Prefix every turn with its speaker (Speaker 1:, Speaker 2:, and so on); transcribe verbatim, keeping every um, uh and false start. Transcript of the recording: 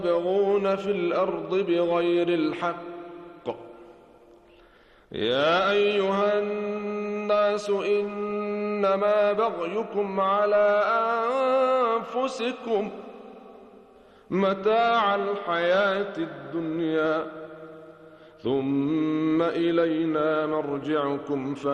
Speaker 1: يبغون في الأرض بغير الحق. يا أيها الناس إنما بغيكم على أنفسكم متاع الحياة الدنيا ثم إلينا مرجعكم